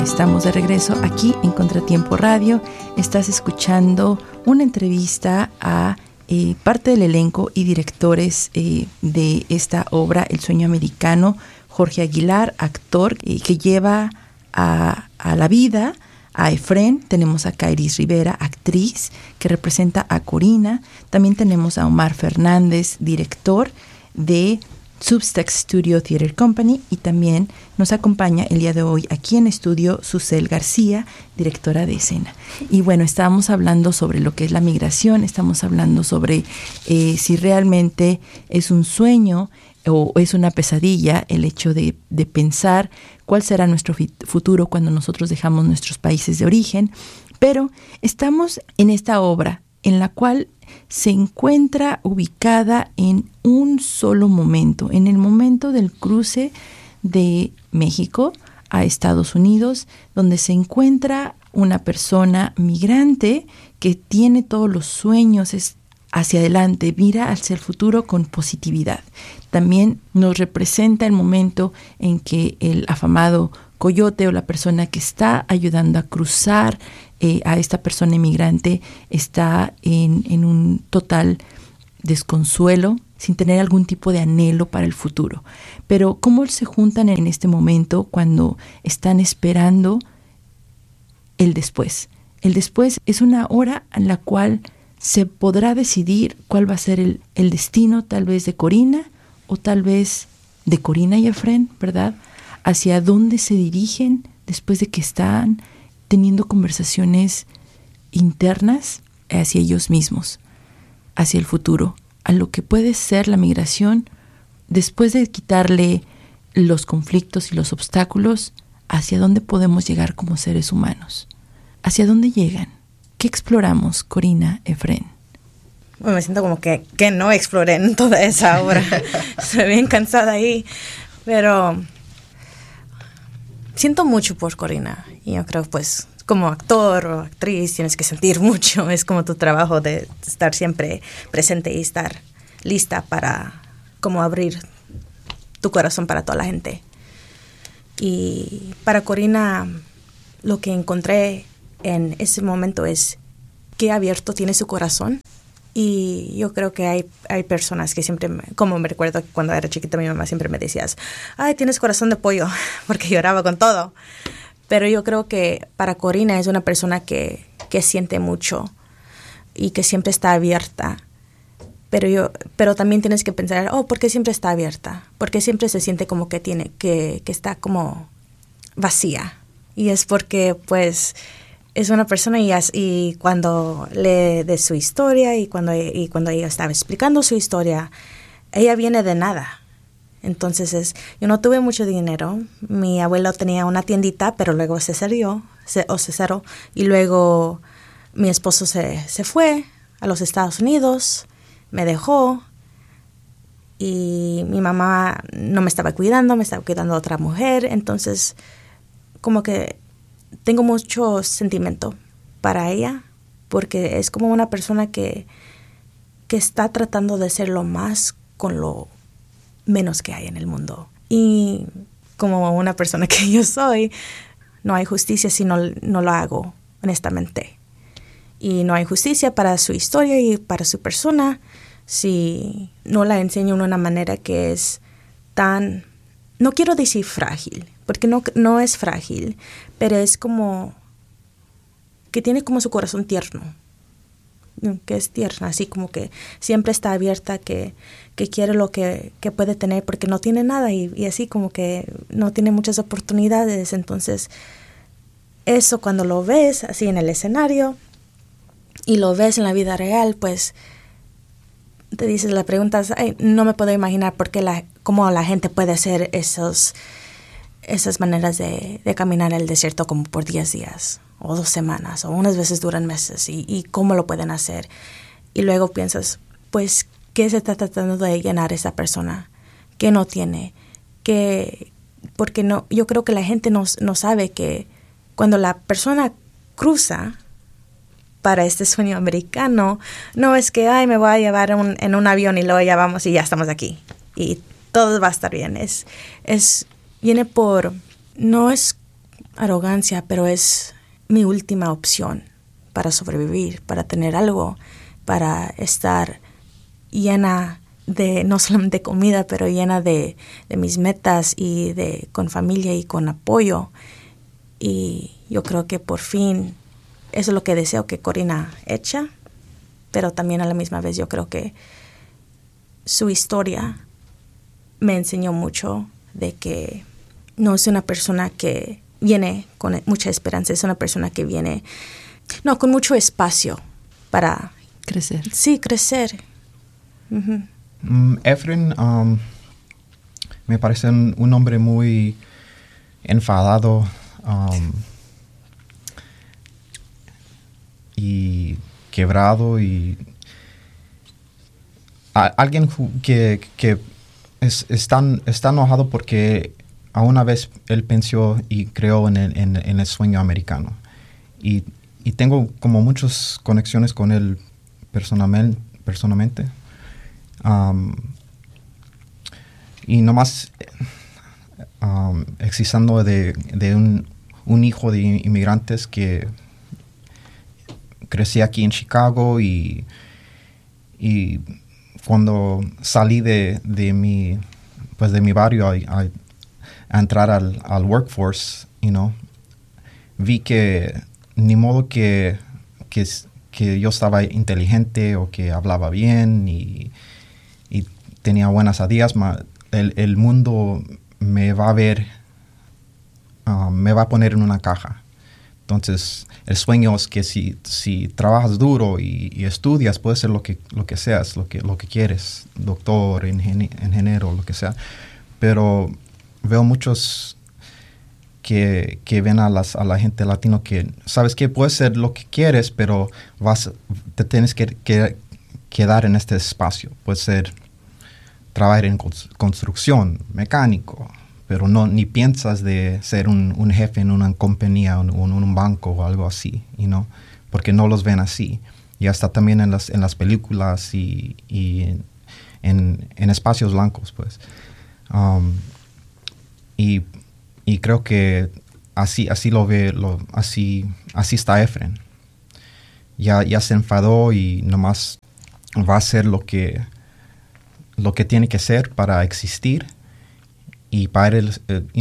estamos de regreso aquí en Contratiempo Radio. Estás escuchando una entrevista a parte del elenco y directores de esta obra, El Sueño Americano. Jorge Aguilar, actor que lleva a la vida a Efrén. Tenemos a Kairis Rivera, actriz que representa a Corina. También tenemos a Omar Fernández, director de Substack Studio Theater Company, y también nos acompaña el día de hoy aquí en estudio Susel García, directora de escena. Y bueno, estábamos hablando sobre lo que es la migración, estamos hablando sobre si realmente es un sueño o es una pesadilla el hecho de pensar cuál será nuestro futuro cuando nosotros dejamos nuestros países de origen. Pero estamos en esta obra en la cual se encuentra ubicada en un solo momento, en el momento del cruce de México a Estados Unidos, donde se encuentra una persona migrante que tiene todos los sueños hacia adelante, mira hacia el futuro con positividad. También nos representa el momento en que el afamado coyote o la persona que está ayudando a cruzar a esta persona inmigrante está en un total desconsuelo, sin tener algún tipo de anhelo para el futuro. Pero ¿cómo se juntan en este momento cuando están esperando el después? El después es una hora en la cual se podrá decidir cuál va a ser el destino, tal vez de Corina o tal vez de Corina y Efrén, ¿verdad? Hacia dónde se dirigen después de que están teniendo conversaciones internas hacia ellos mismos, hacia el futuro, a lo que puede ser la migración después de quitarle los conflictos y los obstáculos, hacia dónde podemos llegar como seres humanos. ¿Hacia dónde llegan? ¿Qué exploramos, Corina, Efrén? Me siento como que no exploré en toda esa obra. Estoy bien cansada ahí, pero siento mucho por Corina. Y yo creo, pues, como actor o actriz tienes que sentir mucho. Es como tu trabajo de estar siempre presente y estar lista para como abrir tu corazón para toda la gente. Y para Corina, lo que encontré en ese momento es qué abierto tiene su corazón. Y yo creo que hay personas que siempre, como me recuerdo que cuando era chiquita mi mamá siempre me decías, ay, tienes corazón de pollo, porque lloraba con todo. Pero yo creo que para Corina es una persona que siente mucho y que siempre está abierta. Pero también tienes que pensar, ¿por qué siempre está abierta? Porque siempre se siente como que está como vacía. Y es porque, pues, es una persona y cuando lee de su historia y cuando ella estaba explicando su historia, ella viene de nada. Entonces, yo no tuve mucho dinero. Mi abuelo tenía una tiendita, pero luego se cerró. Y luego mi esposo se fue a los Estados Unidos, me dejó. Y mi mamá no me estaba cuidando, me estaba cuidando a otra mujer. Entonces, como que tengo mucho sentimiento para ella, porque es como una persona que está tratando de ser lo más con lo menos que hay en el mundo. Y como una persona que yo soy, no hay justicia si no lo hago, honestamente. Y no hay justicia para su historia y para su persona si no la enseño de una manera que es tan, no quiero decir frágil, porque no es frágil, pero es como que tiene como su corazón tierno, que es tierna, así como que siempre está abierta, que quiere lo que puede tener porque no tiene nada y así como que no tiene muchas oportunidades. Entonces, eso cuando lo ves así en el escenario y lo ves en la vida real, pues te dices, la pregunta es, no me puedo imaginar cómo la gente puede hacer esas maneras de caminar el desierto como por 10 días o 2 semanas o unas veces duran meses y cómo lo pueden hacer. Y luego piensas, pues, ¿qué se está tratando de llenar esa persona? ¿Qué no tiene? Porque no, yo creo que la gente no sabe que cuando la persona cruza para este sueño americano, no es que, me voy a llevar en un avión y luego ya vamos y ya estamos aquí y todo va a estar bien. Viene no es arrogancia, pero es mi última opción para sobrevivir, para tener algo, para estar llena de, no solamente comida, pero llena de mis metas y con familia y con apoyo. Y yo creo que por fin eso es lo que deseo que Corina echa, pero también a la misma vez yo creo que su historia me enseñó mucho de que no es una persona que viene con mucha esperanza, es una persona que viene con mucho espacio para crecer. Sí, crecer. Uh-huh. Efren me parece un hombre muy enfadado y quebrado y alguien que está enojado porque a una vez él pensó y creó en el sueño americano y tengo como muchas conexiones con él personalmente. Y nomás existiendo de un hijo de inmigrantes que crecí aquí en Chicago y cuando salí de mi barrio a entrar al workforce, vi que ni modo que yo estaba inteligente o que hablaba bien y tenía buenas ideas, el mundo me va a ver, me va a poner en una caja. Entonces, el sueño es que si trabajas duro y estudias, puedes ser lo que seas, lo que quieres, doctor, ingeniero, lo que sea. Pero veo muchos que ven a la gente latino que, ¿sabes qué? Puedes ser lo que quieres, pero te tienes que quedar en este espacio. Puedes ser trabajar en construcción, mecánico, pero ni piensas de ser un jefe en una compañía o en un banco o algo así, porque no los ven así. Y hasta también en las películas y en espacios blancos, pues. Y creo que así lo ve, así está Efren. Ya se enfadó y nomás va a hacer lo que tiene que ser para existir. Y para él,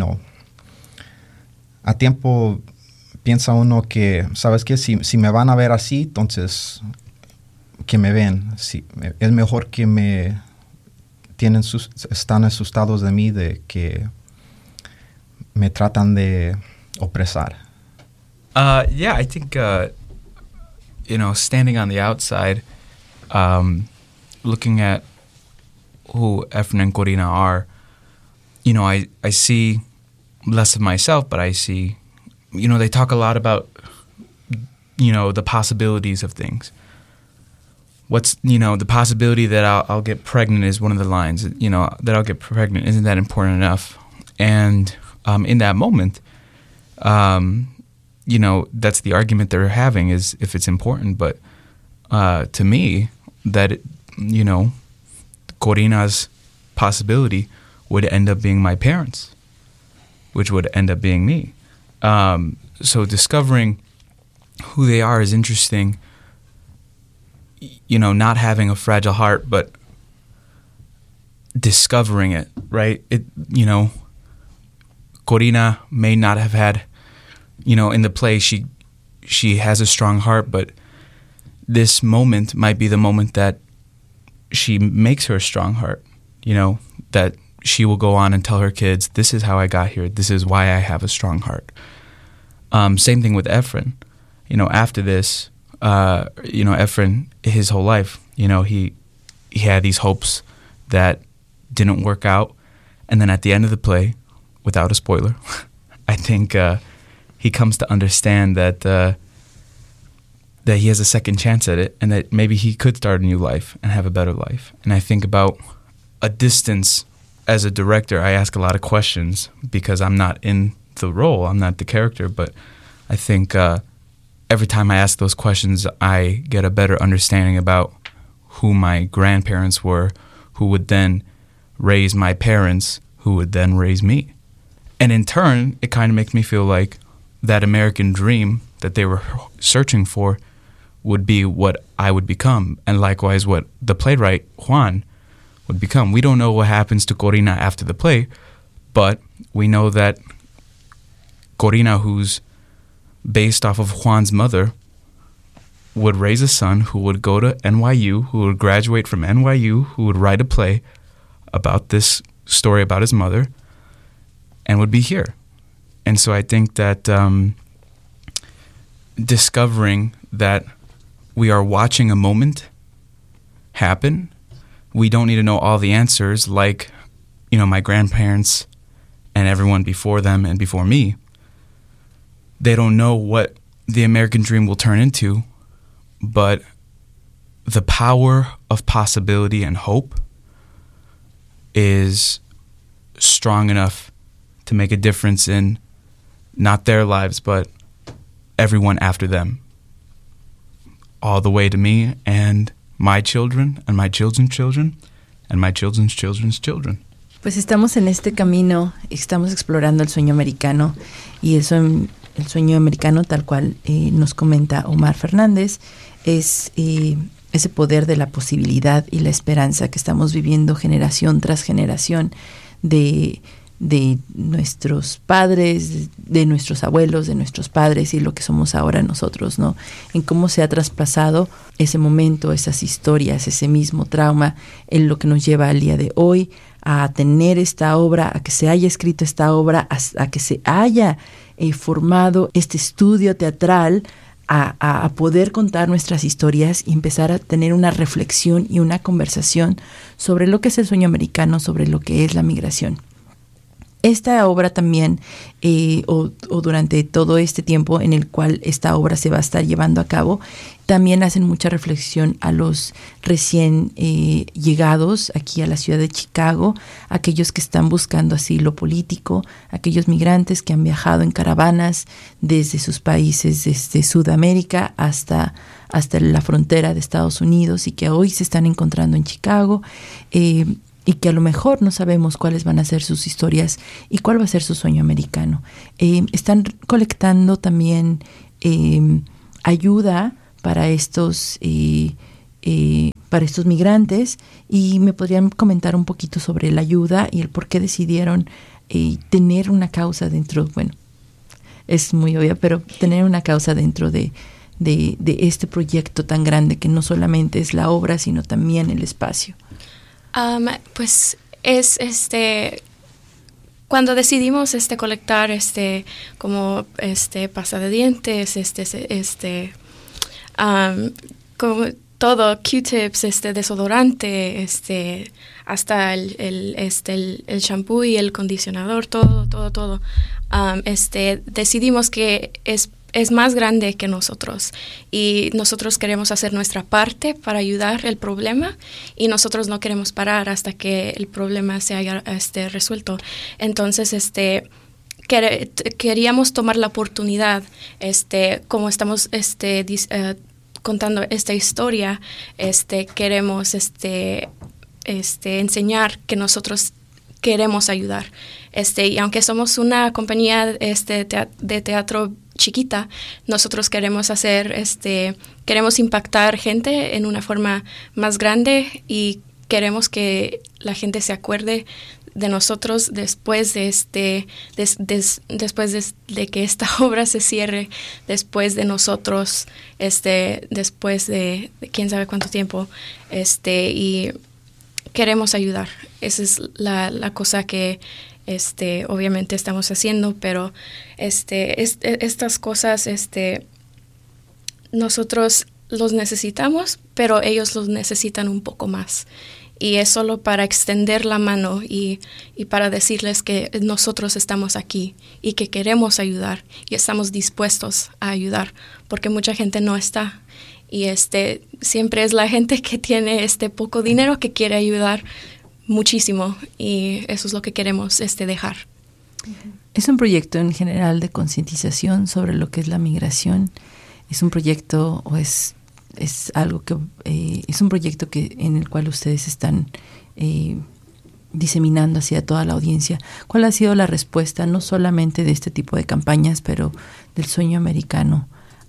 a tiempo piensa uno que, ¿sabes qué? Si me van a ver así, entonces que me ven. Es mejor que están asustados de mí, de que me tratan de opresar. Yeah, I think, standing on the outside, looking at who Efren and Corina are, I see less of myself, but I see, they talk a lot about, the possibilities of things. What's, the possibility that I'll get pregnant is one of the lines, that I'll get pregnant. Isn't that important enough? And in that moment, that's the argument they're having, is if it's important. But to me, that, Corina's possibility would end up being my parents, which would end up being me. So discovering who they are is interesting, not having a fragile heart, but discovering it, right? Corina may not have had, in the play, she has a strong heart, but this moment might be the moment that she makes her a strong heart, that she will go on and tell her kids, this is how I got here. This is why I have a strong heart. Same thing with Efren. After this, Efren, his whole life, he had these hopes that didn't work out. And then at the end of the play, without a spoiler, I think he comes to understand that he has a second chance at it, and that maybe he could start a new life and have a better life. And I think about a distance. As a director, I ask a lot of questions because I'm not in the role, I'm not the character, but I think every time I ask those questions, I get a better understanding about who my grandparents were, who would then raise my parents, who would then raise me. And in turn, it kind of makes me feel like, that American dream that they were searching for would be what I would become, and likewise what the playwright Juan would become. We don't know what happens to Corina after the play, but we know that Corina, who's based off of Juan's mother, would raise a son who would go to NYU, who would graduate from NYU, who would write a play about this story about his mother, and would be here. And so I think that discovering that we are watching a moment happen, we don't need to know all the answers like, my grandparents and everyone before them and before me. They don't know what the American dream will turn into, but the power of possibility and hope is strong enough to make a difference in not their lives, but everyone after them. All the way to me and my children and my children's children and my children's children's children. Pues estamos en este camino, estamos explorando el sueño americano, y el sueño americano, tal cual nos comenta Omar Fernández, es ese poder de la posibilidad y la esperanza que estamos viviendo generación tras generación de nuestros padres, de nuestros abuelos, de nuestros padres, y lo que somos ahora nosotros, ¿no? En cómo se ha traspasado ese momento, esas historias, ese mismo trauma, en lo que nos lleva al día de hoy a tener esta obra, a que se haya escrito esta obra, a que se haya formado este estudio teatral, a poder contar nuestras historias y empezar a tener una reflexión y una conversación sobre lo que es el sueño americano, sobre lo que es la migración. Esta obra también, o durante todo este tiempo en el cual esta obra se va a estar llevando a cabo, también hacen mucha reflexión a los recién llegados aquí a la ciudad de Chicago, aquellos que están buscando asilo político, aquellos migrantes que han viajado en caravanas desde sus países, desde Sudamérica hasta la frontera de Estados Unidos, y que hoy se están encontrando en Chicago, y que a lo mejor no sabemos cuáles van a ser sus historias y cuál va a ser su sueño americano. Están colectando también ayuda para estos migrantes, y me podrían comentar un poquito sobre la ayuda y el por qué decidieron tener una causa dentro, bueno, es muy obvia, pero tener una causa dentro de este proyecto tan grande que no solamente es la obra, sino también el espacio. Pues es cuando decidimos colectar como pasta de dientes, como todo, Q-tips, desodorante, hasta el shampoo y el acondicionador, todo. Decidimos que es más grande que nosotros, y nosotros queremos hacer nuestra parte para ayudar el problema, y nosotros no queremos parar hasta que el problema se haya resuelto. Entonces queríamos tomar la oportunidad, como estamos contando esta historia, queremos enseñar que nosotros queremos ayudar, y aunque somos una compañía de teatro chiquita, nosotros queremos queremos impactar gente en una forma más grande, y queremos que la gente se acuerde de nosotros después de que esta obra se cierre, después de nosotros, después de quién sabe cuánto tiempo, y queremos ayudar. Esa es la cosa que obviamente estamos haciendo, pero estas cosas nosotros los necesitamos, pero ellos los necesitan un poco más, y es solo para extender la mano y para decirles que nosotros estamos aquí y que queremos ayudar y estamos dispuestos a ayudar, porque mucha gente no está, y siempre es la gente que tiene poco dinero que quiere ayudar muchísimo, y eso es lo que queremos dejar. Es un proyecto en general de concientización sobre lo que es la migración. Es un proyecto, o es algo que es un proyecto en el cual ustedes están diseminando hacia toda la audiencia. ¿Cuál ha sido la respuesta, no solamente de este tipo de campañas, pero del sueño americano?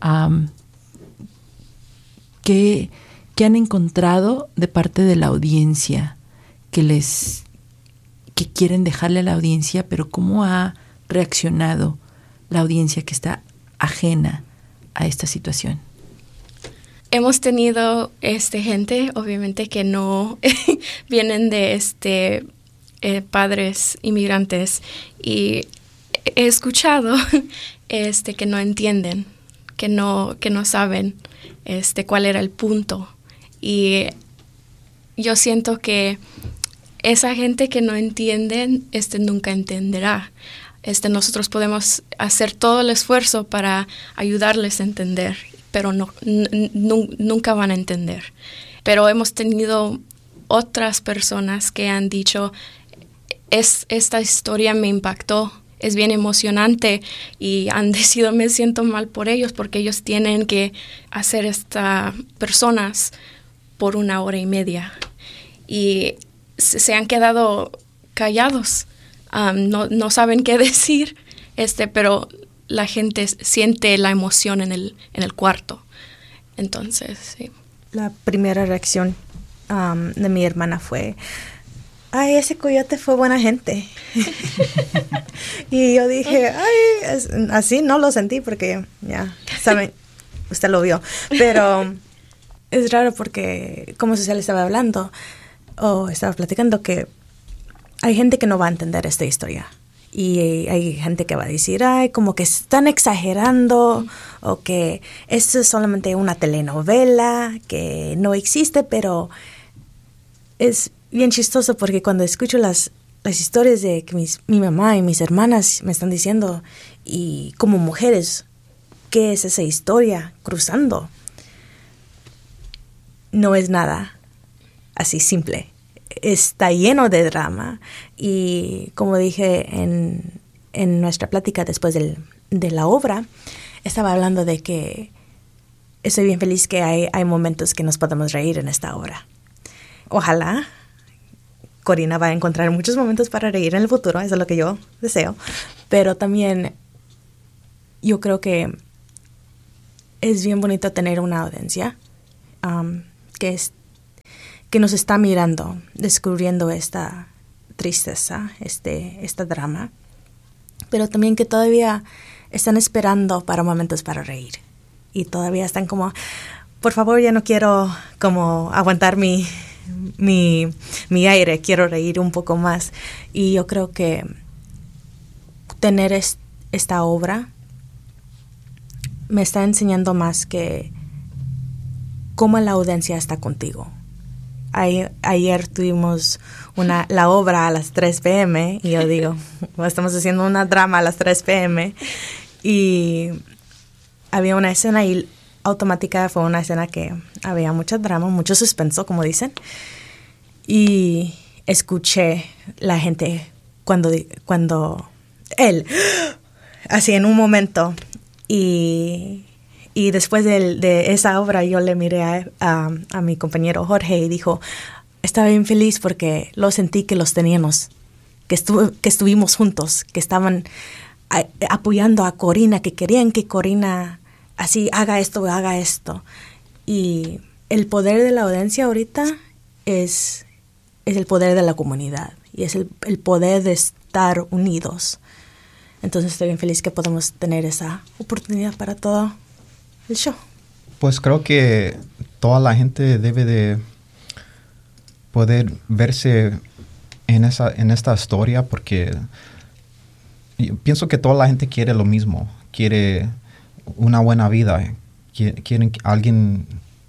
¿Qué han encontrado de parte de la audiencia que quieren dejarle a la audiencia, pero cómo ha reaccionado la audiencia que está ajena a esta situación? Hemos tenido gente, obviamente, que no vienen de padres inmigrantes, y he escuchado que no entienden, que no saben cuál era el punto. Y yo siento que esa gente que no entiende nunca entenderá. Nosotros podemos hacer todo el esfuerzo para ayudarles a entender, pero nunca van a entender. Pero hemos tenido otras personas que han dicho, esta historia me impactó, es bien emocionante, y han decidido, me siento mal por ellos porque ellos tienen que hacer estas personas por 1 hora y media. Y se han quedado callados, no saben qué decir, pero la gente siente la emoción en el cuarto. Entonces, sí. La primera reacción de mi hermana fue, ay, ese coyote fue buena gente. Y yo dije, ay, así no lo sentí porque, ya, saben, usted lo vio. Pero es raro porque, como social estaba hablando, o estaba platicando, que hay gente que no va a entender esta historia. Y hay gente que va a decir, ay, como que están exagerando, o que esto es solamente una telenovela que no existe. Pero es bien chistoso porque cuando escucho las historias de que mi mamá y mis hermanas me están diciendo, y como mujeres, ¿qué es esa historia cruzando? No es nada así simple. Está lleno de drama, y como dije en nuestra plática después de la obra, estaba hablando de que estoy bien feliz que hay momentos que nos podemos reír en esta obra. Ojalá Corina va a encontrar muchos momentos para reír en el futuro, eso es lo que yo deseo, pero también yo creo que es bien bonito tener una audiencia que nos está mirando, descubriendo esta tristeza, esta drama, pero también que todavía están esperando para momentos para reír, y todavía están como, por favor, ya no quiero como aguantar mi aire, quiero reír un poco más. Y yo creo que tener esta obra me está enseñando más que cómo la audiencia está contigo. Ayer tuvimos la obra a las 3 p.m. y yo digo, estamos haciendo una drama a las 3 p.m. y había una escena, y automática fue una escena que había mucho drama, mucho suspenso, como dicen, y escuché la gente cuando él, así en un momento, y después de esa obra yo le miré a mi compañero Jorge y dijo, estaba bien feliz porque lo sentí que los teníamos, que estuvimos juntos, que estaban apoyando a Corina, que querían que Corina así haga esto. Y el poder de la audiencia ahorita es el poder de la comunidad, y es el poder de estar unidos. Entonces estoy bien feliz que podamos tener esa oportunidad para todo el show. Pues creo que toda la gente debe de poder verse en esta historia, porque yo pienso que toda la gente quiere lo mismo, quiere una buena vida, quieren alguien,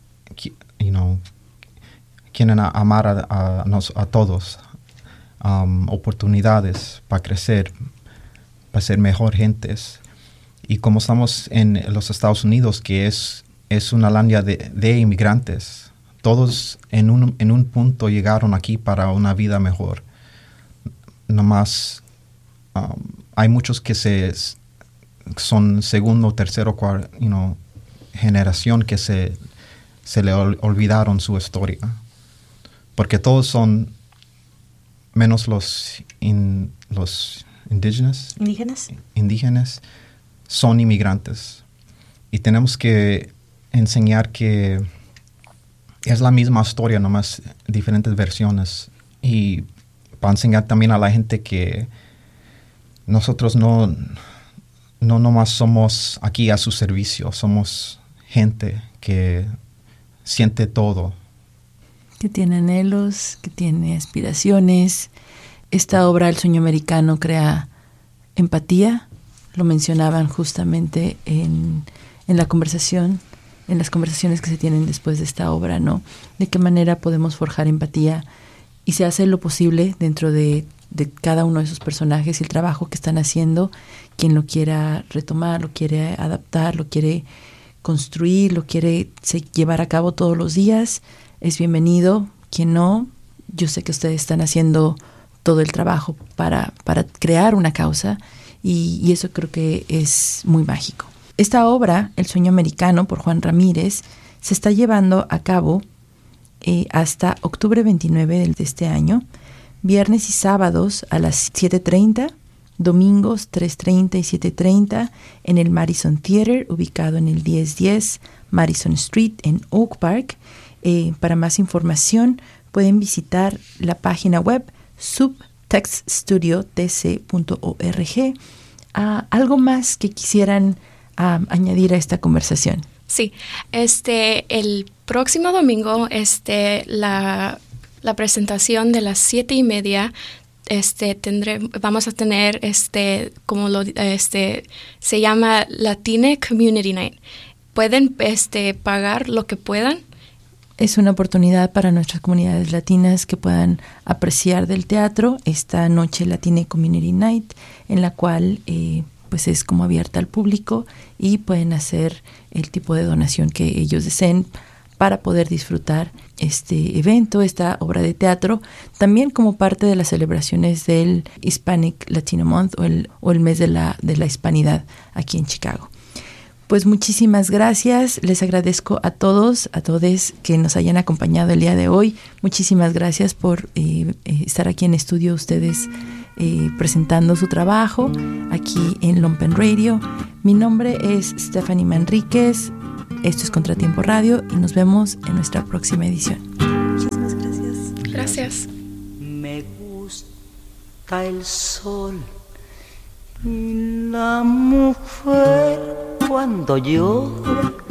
quieren amar a todos, oportunidades para crecer, para ser mejor gentes. Y como estamos en los Estados Unidos, que es una landia de inmigrantes, todos en un punto llegaron aquí para una vida mejor. Nomás hay muchos que son segundo, tercero, cuarto, generación que se le olvidaron su historia. Porque todos son menos los indígenas, son inmigrantes. Y tenemos que enseñar que es la misma historia, nomás diferentes versiones. Y para enseñar también a la gente que nosotros no nomás somos aquí a su servicio, somos gente que siente todo. Que tiene anhelos, que tiene aspiraciones. Esta obra, El sueño americano, crea empatía. Lo mencionaban justamente en la conversación, en las conversaciones que se tienen después de esta obra, ¿no? De qué manera podemos forjar empatía, y se hace lo posible dentro de cada uno de esos personajes y el trabajo que están haciendo. Quien lo quiera retomar, lo quiere adaptar, lo quiere construir, lo quiere llevar a cabo todos los días, es bienvenido. Quien no, yo sé que ustedes están haciendo todo el trabajo para crear una causa, y eso creo que es muy mágico. Esta obra, El sueño americano, por Juan Ramírez, se está llevando a cabo hasta octubre 29 de este año, viernes y sábados a las 7:30, domingos 3:30 y 7:30 en el Madison Theater, ubicado en el 1010 Madison Street en Oak Park. Para más información pueden visitar la página web subtextstudiotc.org. ¿Algo más que quisieran añadir a esta conversación? Sí, el próximo domingo, la presentación de las 7:30, vamos a tener, se llama Latine Community Night. Pueden, pagar lo que puedan. Es una oportunidad para nuestras comunidades latinas que puedan apreciar del teatro esta noche Latine Community Night, en la cual pues es como abierta al público, y pueden hacer el tipo de donación que ellos deseen para poder disfrutar este evento, esta obra de teatro, también como parte de las celebraciones del Hispanic Latino Month o el mes de la hispanidad aquí en Chicago. Pues muchísimas gracias, les agradezco a todos, a todes que nos hayan acompañado el día de hoy. Muchísimas gracias por estar aquí en estudio ustedes presentando su trabajo aquí en Lumpen Radio. Mi nombre es Stephanie Manríquez, esto es Contratiempo Radio y nos vemos en nuestra próxima edición. Muchísimas gracias. Gracias. Me gusta el sol y la mujer cuando llora